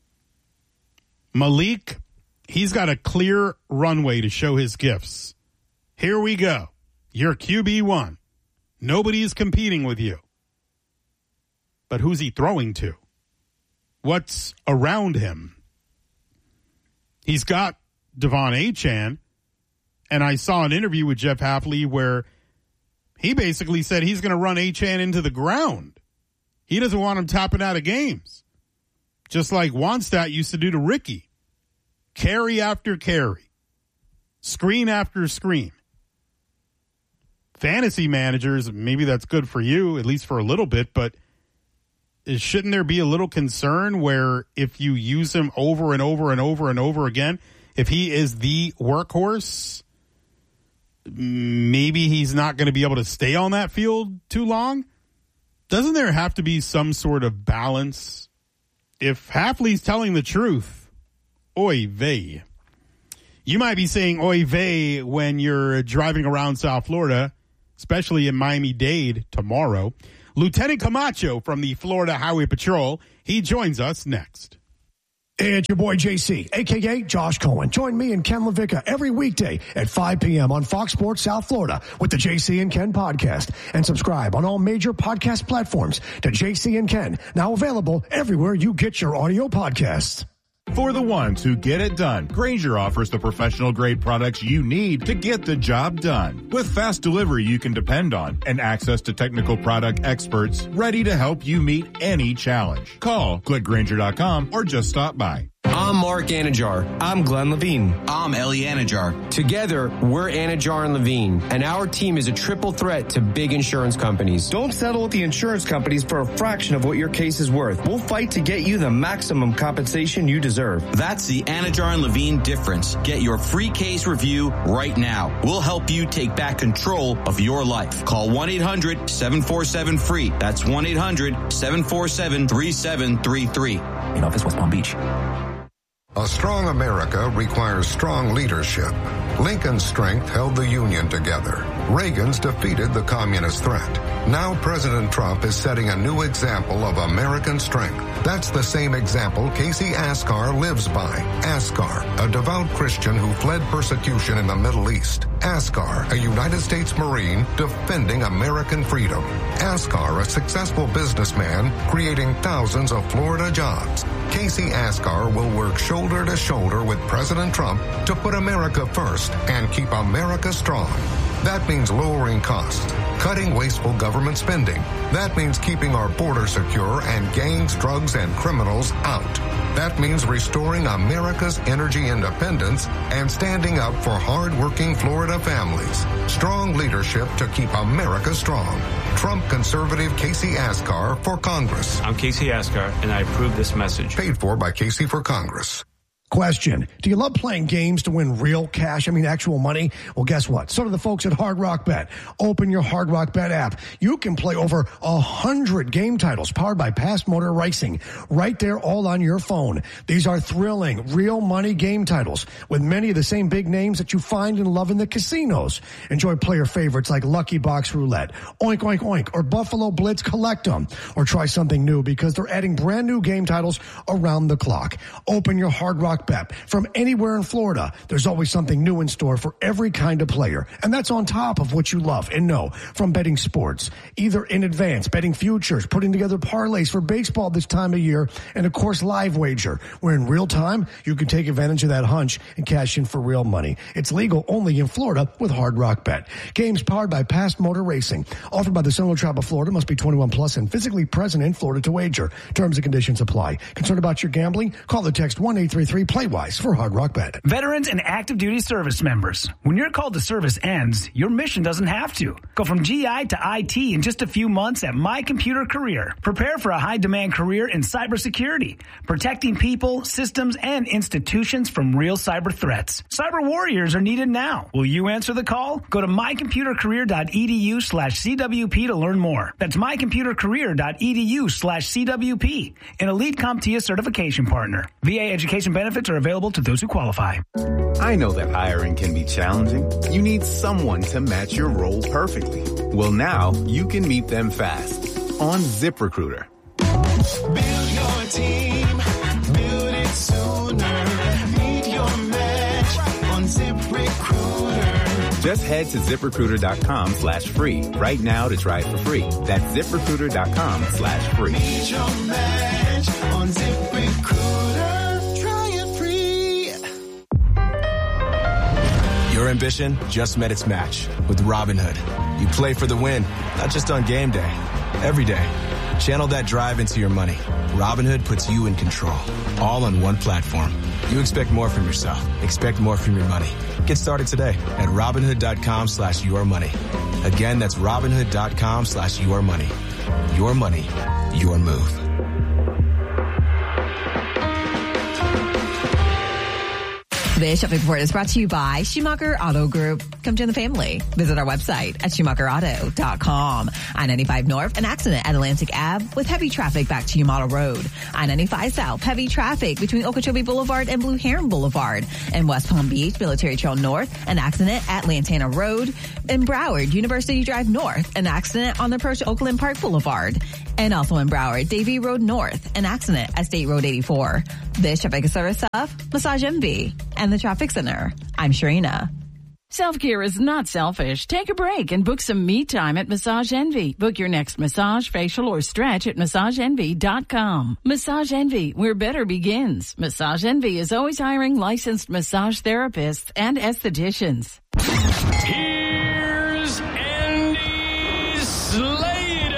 Malik, he's got a clear runway to show his gifts. Here we go. You're Q B one. Nobody's competing with you. But who's he throwing to? What's around him? He's got Devon Achane, and I saw an interview with Jeff Hafley where he basically said he's going to run Achane into the ground. He doesn't want him tapping out of games. Just like Wannstedt used to do to Ricky. Carry after carry. Screen after screen. Fantasy managers, maybe that's good for you, at least for a little bit, but shouldn't there be a little concern where if you use him over and over and over and over again, if he is the workhorse, maybe he's not going to be able to stay on that field too long? Doesn't there have to be some sort of balance? If Hafley's telling the truth, oy vey. You might be saying oy vey when you're driving around South Florida, especially in Miami-Dade tomorrow. Lieutenant Camacho from the Florida Highway Patrol, he joins us next. It's your boy J C, a k a. Josh Cohen. Join me and Ken LaVicka every weekday at five p.m. on Fox Sports South Florida with the J C and Ken podcast. And subscribe on all major podcast platforms to J C and Ken, now available everywhere you get your audio podcasts. For the ones who get it done, Grainger offers the professional-grade products you need to get the job done. With fast delivery you can depend on and access to technical product experts ready to help you meet any challenge. Call, click Grainger dot com, or just stop by. I'm Mark Anajar. I'm Glenn Levine. I'm Ellie Anajar. Together, we're Anajar and Levine, and our team is a triple threat to big insurance companies. Don't settle with the insurance companies for a fraction of what your case is worth. We'll fight to get you the maximum compensation you deserve. That's the Anajar and Levine difference. Get your free case review right now. We'll help you take back control of your life. Call one eight hundred seven four seven free. That's one eight hundred seven four seven three seven three three. In office, West Palm Beach. A strong America requires strong leadership. Lincoln's strength held the Union together. Reagan's defeated the communist threat. Now President Trump is setting a new example of American strength. That's the same example Casey Askar lives by. Askar, a devout Christian who fled persecution in the Middle East. Askar, a United States Marine defending American freedom. Askar, a successful businessman creating thousands of Florida jobs. Casey Askar will work shoulder to shoulder with President Trump to put America first and keep America strong. That means lowering costs, cutting wasteful government spending. That means keeping our border secure and gangs, drugs, and criminals out. That means restoring America's energy independence and standing up for hard-working Florida families. Strong leadership to keep America strong. Trump conservative Casey Askar for Congress. I'm Casey Askar, and I approve this message. Paid for by Casey for Congress. Question. Do you love playing games to win real cash? I mean, actual money? Well, guess what? So do the folks at Hard Rock Bet. Open your Hard Rock Bet app. You can play over a hundred game titles powered by Past Motor Racing right there, all on your phone. These are thrilling, real money game titles with many of the same big names that you find and love in the casinos. Enjoy player favorites like Lucky Box Roulette, Oink Oink Oink, or Buffalo Blitz Collect 'em. Or try something new because they're adding brand new game titles around the clock. Open your Hard Rock Bet. From anywhere in Florida, there's always something new in store for every kind of player. And that's on top of what you love and know from betting sports, either in advance, betting futures, putting together parlays for baseball this time of year, and of course, live wager, where in real time, you can take advantage of that hunch and cash in for real money. It's legal only in Florida with Hard Rock Bet. Games powered by Past Motor Racing. Offered by the Seminole Tribe of Florida. Must be twenty-one plus and physically present in Florida to wager. Terms and conditions apply. Concerned about your gambling? Call or text one eight three three play wise for Hard Rock Bet. Veterans and active duty service members. When your call to service ends, your mission doesn't have to. Go from G I to I T in just a few months at My Computer Career. Prepare for a high-demand career in cybersecurity, protecting people, systems, and institutions from real cyber threats. Cyber warriors are needed now. Will you answer the call? Go to mycomputercareer.edu slash CWP to learn more. That's mycomputercareer.edu slash CWP, an Elite CompTIA certification partner. V A education benefits are available to those who qualify. I know that hiring can be challenging. You need someone to match your role perfectly. Well, now you can meet them fast on ZipRecruiter. Build your team, build it sooner. Meet your match on ZipRecruiter. Just head to ZipRecruiter.com slash free right now to try it for free. That's ZipRecruiter.com slash free. Meet your match on ZipRecruiter. Your ambition just met its match with Robinhood. You play for the win, not just on game day, every day. Channel that drive into your money. Robinhood puts you in control, all on one platform. You expect more from yourself. Expect more from your money. Get started today at Robinhood.com slash your money. Again, that's Robinhood.com slash your money. Your money, your move. This shopping report is brought to you by Schumacher Auto Group. Come join the family. Visit our website at schumacher auto dot com. I ninety-five North, an accident at Atlantic Avenue with heavy traffic back to Yamato Road. I ninety-five South, heavy traffic between Okeechobee Boulevard and Blue Heron Boulevard. In West Palm Beach, Military Trail North, an accident at Lantana Road. In Broward, University Drive North, an accident on the approach to Oakland Park Boulevard. And also in Broward, Davie Road North, an accident at State Road eighty-four. This traffic is service of Massage Envy and the Traffic Center. I'm Sharina. Self-care is not selfish. Take a break and book some me time at Massage Envy. Book your next massage, facial, or stretch at massage envy dot com. Massage Envy, where better begins. Massage Envy is always hiring licensed massage therapists and estheticians. Here's Andy Slater.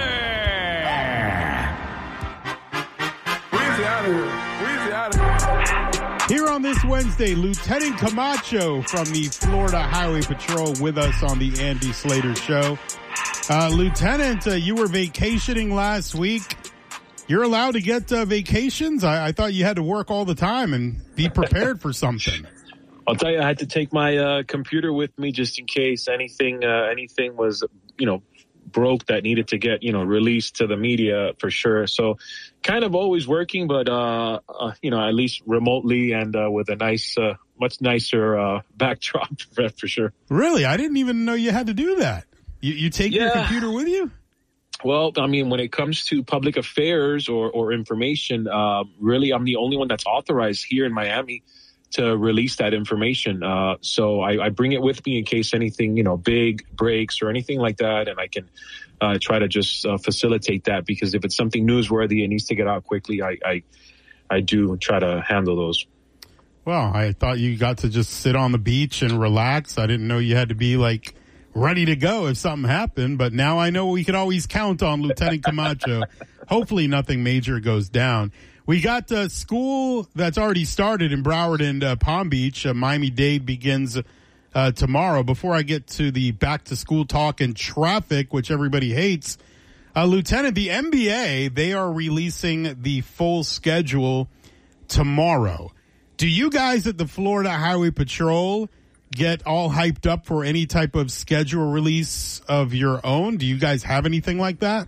Weezy out of here. Weezy out of here. Here on this Wednesday, Lieutenant Camacho from the Florida Highway Patrol with us on the Andy Slater Show. Uh, Lieutenant, uh, you were vacationing last week. You're allowed to get uh, vacations? I, I thought you had to work all the time and be prepared for something. I'll tell you, I had to take my uh, computer with me just in case anything uh, anything was, you know, broke that needed to get, you know, released to the media for sure. So kind of always working, but, uh, uh you know, at least remotely and uh, with a nice, uh, much nicer uh, backdrop for, for sure. Really? I didn't even know you had to do that. You, you take Yeah. your computer with you? Well, I mean, when it comes to public affairs or, or information, uh, really, I'm the only one that's authorized here in Miami to release that information. Uh, so I, I bring it with me in case anything, you know, big breaks or anything like that. And I can uh, try to just uh, facilitate that, because if it's something newsworthy and needs to get out quickly, I, I, I do try to handle those. Well, I thought you got to just sit on the beach and relax. I didn't know you had to be like ready to go if something happened, but now I know we could always count on Lieutenant Camacho. Hopefully nothing major goes down. We got uh, school that's already started in Broward and uh, Palm Beach. Uh, Miami-Dade begins uh, tomorrow. Before I get to the back-to-school talk and traffic, which everybody hates, uh, Lieutenant, the N B A, they are releasing the full schedule tomorrow. Do you guys at the Florida Highway Patrol get all hyped up for any type of schedule release of your own? Do you guys have anything like that?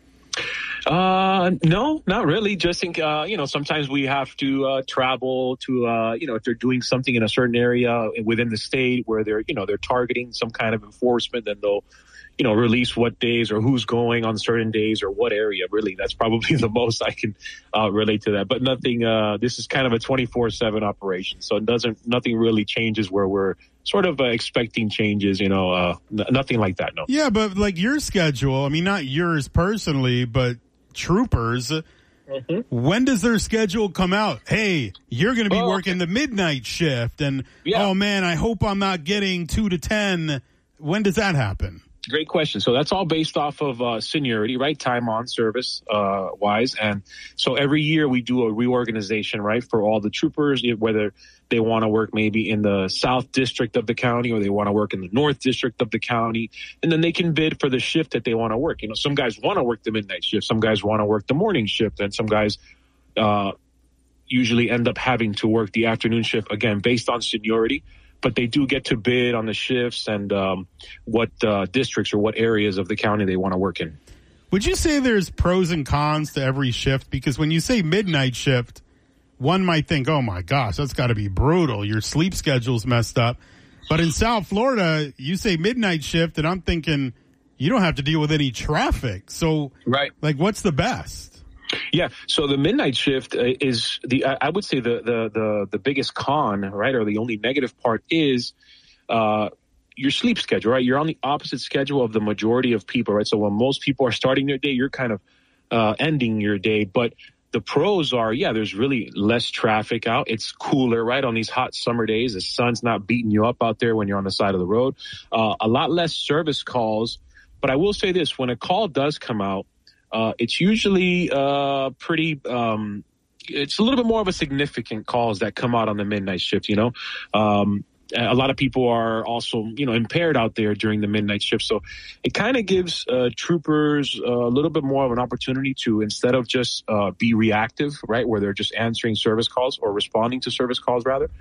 Uh, no, not really. Just think, uh, you know, sometimes we have to, uh, travel to, uh, you know, if they're doing something in a certain area within the state where they're, you know, they're targeting some kind of enforcement, then they'll, you know, release what days or who's going on certain days or what area. Really, that's probably the most I can, uh, relate to that. But nothing, uh, this is kind of a twenty-four seven operation. So it doesn't, nothing really changes where we're sort of uh, expecting changes, you know, uh, n- nothing like that. No. Yeah, but like your schedule, I mean, not yours personally, but troopers, mm-hmm. When does their schedule come out? Hey, you're going to be oh, working okay. the midnight shift, and yeah. oh man, I hope I'm not getting two to ten. When does that happen? Great question. So that's all based off of uh, seniority, right? Time on service uh, wise. And so every year we do a reorganization, right, for all the troopers, whether they want to work maybe in the South District of the county or they want to work in the North District of the county. And then they can bid for the shift that they want to work. You know, some guys want to work the midnight shift. Some guys want to work the morning shift. And some guys uh, usually end up having to work the afternoon shift, again, based on seniority. But they do get to bid on the shifts and um, what uh, districts or what areas of the county they want to work in. Would you say there's pros and cons to every shift? Because when you say midnight shift, one might think, oh, my gosh, that's got to be brutal. Your sleep schedule's messed up. But in South Florida, you say midnight shift, and I'm thinking you don't have to deal with any traffic. So, right. like, what's the best? Yeah, so the midnight shift is the I would say the the the, the biggest con, right, or the only negative part is uh, your sleep schedule, right? You're on the opposite schedule of the majority of people, right? So when most people are starting their day, you're kind of uh, ending your day. But the pros are, yeah, there's really less traffic out. It's cooler, right, on these hot summer days. The sun's not beating you up out there when you're on the side of the road. Uh, a lot less service calls. But I will say this, when a call does come out, Uh, it's usually uh, pretty, um, it's a little bit more of a significant calls that come out on the midnight shift, you know. Um, a lot of people are also, you know, impaired out there during the midnight shift. So it kind of gives uh, troopers uh, a little bit more of an opportunity to, instead of just uh, be reactive, right, where they're just answering service calls or responding to service calls, rather,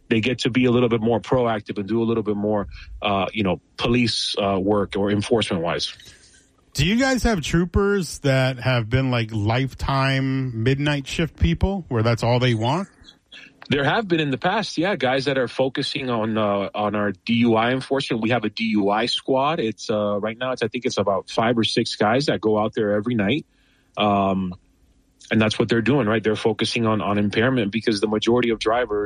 they get to be a little bit more proactive and do a little bit more, uh, you know, police uh, work or enforcement wise. Do you guys have troopers that have been like lifetime midnight shift people where that's all they want? There have been in the past, yeah, guys that are focusing on uh, on our D U I enforcement. We have a D U I squad. It's uh, right now, it's I think it's about five or six guys that go out there every night. Um, and that's what they're doing, right? They're focusing on, on impairment because the majority of drivers